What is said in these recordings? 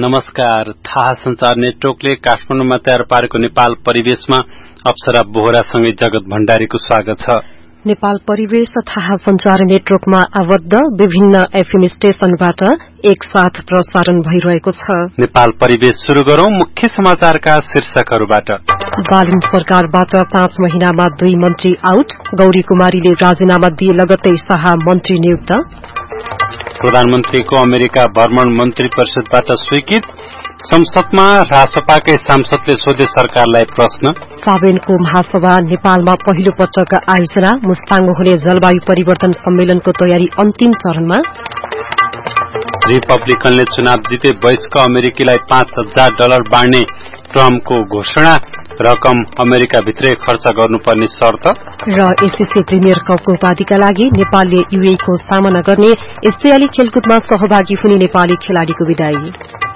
नमस्कार। थाहा संचार नेटवर्कले काठमाडौँमा तयार पारेको नेपाल परिवेशमा अप्सरा बोहरासँगै जगत भण्डारीको स्वागत छ। नेपाल परिवेश थाहा संचार नेटवर्कमा आबद्ध विभिन्न एफएम स्टेशनबाट एकसाथ प्रसारण भइरहेको छ। नेपाल परिवेश शुरू गरौं मुख्य समाचारका शीर्षकहरूबाट। बालिन सरकारबाट 5 महिनामा 2 मन्त्री आउट, गौरी कुमारीले राजीनामा दिए लगत्तै शाह मन्त्री नियुक्त। प्रधानमन्त्रीको अमेरिका भ्रमण मन्त्री परिषदबाट स्वीकृत। संसदमा रासपाकै सांसदले सोधे सरकारलाई प्रश्न। साबेनको महासभा नेपालमा पहिलो पटक आयोजना, मुस्ताङमा हुने जलवायु परिवर्तन सम्मेलनको तयारी अन्तिम चरणमा। रिपब्लिकनले चुनाव जिते वयस्क अमेरिकीलाई $5,000 बाँड्ने ट्रम्पको घोषणा, रकम अमेरिकाभित्रै खर्च गर्नुपर्ने शर्त। र एसएससी प्रिमियर कपको उपाधिका लागि नेपालले यूएईको सामना गर्ने, एसियाली खेलकुदमा सहभागी हुने नेपाली खेलाड़ीको विदाई।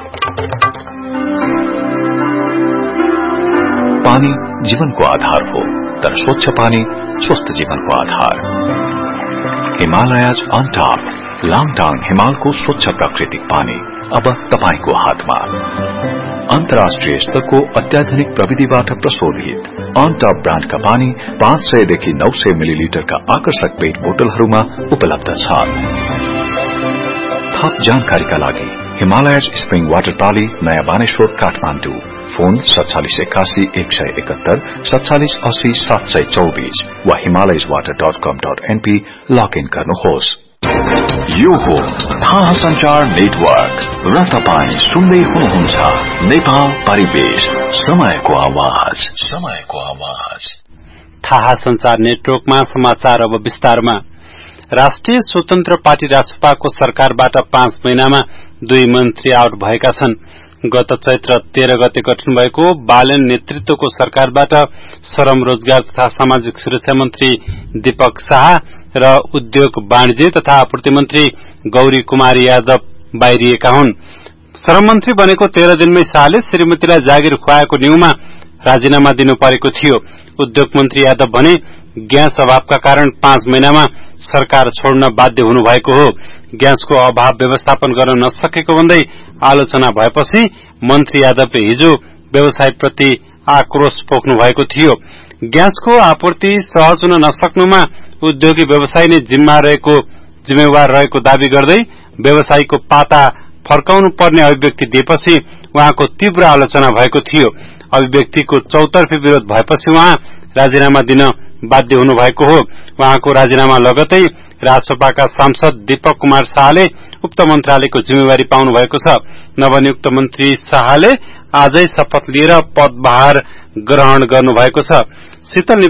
पानी जीवनको आधार हो, तर स्वच्छ पानी स्वस्थ जीवनको आधार। हिमालयज अन टप, लाङटाङ हिमालको स्वच्छ प्राकृतिक पानी अब तपाईको हातमा। अन्तर्राष्ट्रिय स्तरको अत्याधुनिक प्रविधिबाट प्रशोधित अन टप ब्रान्डका पानी 500 देखि 900 मिलिलिटरका आकर्षक पेट बोतलहरूमा उपलब्ध छ। थप जानकारीका लागि हिमालयज स्प्रिङ वाटर पाली, नयाँ बानेश्वर, काठमाडौँ। फोन 4781 171 4780 724 वा himalayaswater.com.np लगइन गर्नुहोस्। यो हो थाहा संचार नेटवर्क र तपाईं सुन्दै हुनुहुन्छ नेपाल परिवेश, समयको आवाज, समयको आवाज। थाहा संचार नेटवर्कमा समाचार अब विस्तारमा। राष्ट्रिय स्वतन्त्र पार्टी रासपाको सरकारबाट 5 महिनामा 2 मन्त्री आउट भएका छन्। गत चैत्र 13 गते गठन भएको बालन नेतृत्वको सरकारबाट श्रम, रोजगार तथा सामाजिक सुरक्षा मन्त्री दीपक शाह र उद्योग, वाणिज्य तथा आपूर्ति मन्त्री गौरी कुमारी यादव बाहिरिएका हुन्। श्रम मन्त्री बनेको 13 दिनमै शाहले श्रीमतीलाई जागिर खुवाएको न्यूमा राजीनामा दिनु परेको थियो। उद्योग मन्त्री यादव भने ग्यास अभावका कारण 5 महिनामा सरकार छोड्न बाध्य हुनु भएको हो। ग्यासको अभाव व्यवस्थापन गर्न नसकेको भन्दै आलोचना भएपछि मन्त्री यादवले हिजो व्यवसायप्रति आक्रोश पोख्नु भएको थियो। ग्यासको आपूर्ति सहज हुन नसक्नुमा उद्योगी व्यवसाय नै जिम्मेवार रहेको दावी गर्दै व्यवसायीको पाता फर्काउनु पर्ने अभिव्यक्ति दिएपछि उहाँको तीव्र आलोचना भएको थियो। अभिव्यक्तिको चौतर्फी विरोध भएपछि उहाँ राजीनामा दिन बाध्य हुनु भएको हो। उहाँको राजीनामा लगतै राजसभाका सांसद दीपक कुमार शाहले उक्त मन्त्रालयको जिम्मेवारी पाउनु भएको छ। नवनियुक्त मन्त्री शाहले आजै शपथ लिएर पदभार ग्रहण गर्नु भएको छ। शीतल